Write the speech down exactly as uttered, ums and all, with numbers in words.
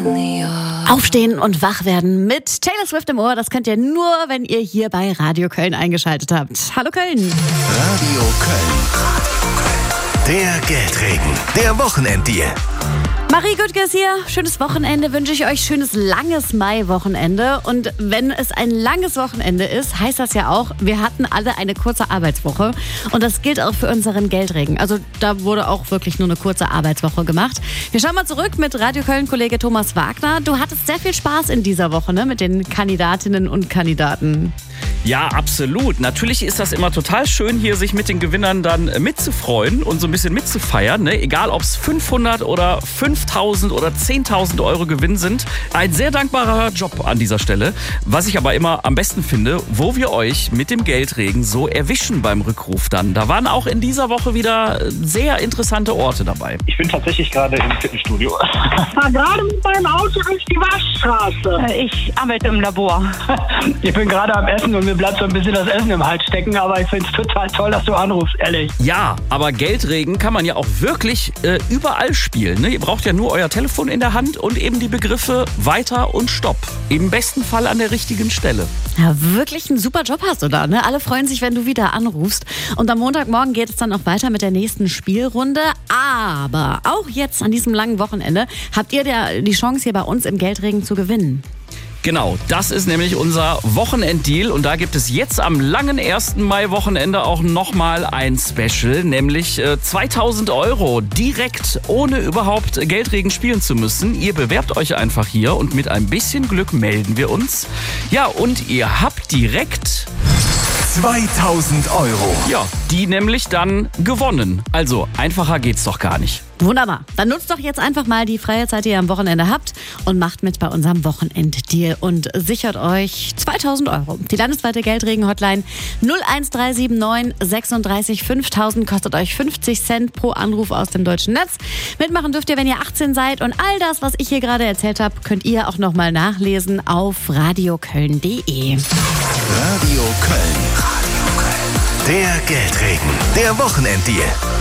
Aufstehen und wach werden mit Taylor Swift im Ohr. Das könnt ihr nur, wenn ihr hier bei Radio Köln eingeschaltet habt. Hallo Köln. Radio Köln. Der Geldregen. Der Wochenenddeal. Marie Güttges hier. Schönes Wochenende wünsche ich euch. Schönes, langes Mai-Wochenende. Und wenn es ein langes Wochenende ist, heißt das ja auch, wir hatten alle eine kurze Arbeitswoche. Und das gilt auch für unseren Geldregen. Also da wurde auch wirklich nur eine kurze Arbeitswoche gemacht. Wir schauen mal zurück mit Radio Köln-Kollege Thomas Wagner. Du hattest sehr viel Spaß in dieser Woche, ne, mit den Kandidatinnen und Kandidaten. Ja, absolut. Natürlich ist das immer total schön, hier sich mit den Gewinnern dann mitzufreuen und so ein bisschen mitzufeiern. Ne? Egal, ob es fünfhundert oder fünftausend oder zehntausend Euro Gewinn sind. Ein sehr dankbarer Job an dieser Stelle. Was ich aber immer am besten finde, wo wir euch mit dem Geldregen so erwischen beim Rückruf dann. Da waren auch in dieser Woche wieder sehr interessante Orte dabei. Ich bin tatsächlich gerade im Fitnessstudio. Ich fahre gerade mit meinem Auto durch die Waschstraße. Ich arbeite im Labor. Ich bin gerade am Essen und mir bleibt so ein bisschen das Essen im Hals stecken, aber ich finde es total toll, dass du anrufst, ehrlich. Ja, aber Geldregen kann man ja auch wirklich äh, überall spielen. Ne? Ihr braucht ja nur euer Telefon in der Hand und eben die Begriffe Weiter und Stopp. Im besten Fall an der richtigen Stelle. Ja, wirklich einen super Job hast du da, ne? Alle freuen sich, wenn du wieder anrufst. Und am Montagmorgen geht es dann auch weiter mit der nächsten Spielrunde. Aber auch jetzt an diesem langen Wochenende habt ihr der, die Chance, hier bei uns im Geldregen zu gewinnen. Genau, das ist nämlich unser Wochenenddeal und da gibt es jetzt am langen ersten Mai-Wochenende auch nochmal ein Special, nämlich äh, zweitausend Euro direkt, ohne überhaupt Geldregen spielen zu müssen. Ihr bewerbt euch einfach hier und mit ein bisschen Glück melden wir uns. Ja, und ihr habt direkt zweitausend Euro. Ja, die nämlich dann gewonnen. Also einfacher geht's doch gar nicht. Wunderbar. Dann nutzt doch jetzt einfach mal die freie Zeit, die ihr am Wochenende habt und macht mit bei unserem Wochenenddeal und sichert euch zweitausend Euro. Die landesweite Geldregen-Hotline null eins drei sieben neun sechsunddreißig fünftausend kostet euch fünfzig Cent pro Anruf aus dem deutschen Netz. Mitmachen dürft ihr, wenn ihr achtzehn seid und all das, was ich hier gerade erzählt habe, könnt ihr auch nochmal nachlesen auf radioköln punkt de. Radio Köln. Radio Köln. Der Geldregen. Der Wochenenddeal.